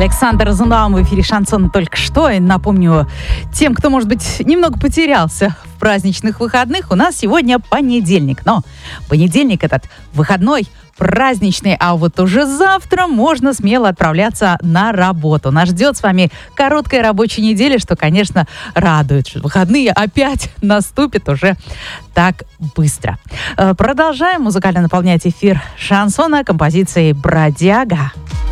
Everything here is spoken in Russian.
Александр Розенбаум в эфире «Шансон» только что. И напомню тем, кто, может быть, немного потерялся в праздничных выходных, у нас сегодня понедельник. Но понедельник этот выходной, праздничный, а вот уже завтра можно смело отправляться на работу. Нас ждет с вами короткая рабочая неделя, что, конечно, радует. Выходные опять наступят уже так быстро. Продолжаем музыкально наполнять эфир шансона композицией «Бродяга».